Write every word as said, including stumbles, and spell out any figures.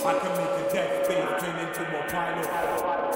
I can make a death face turn into a pilot.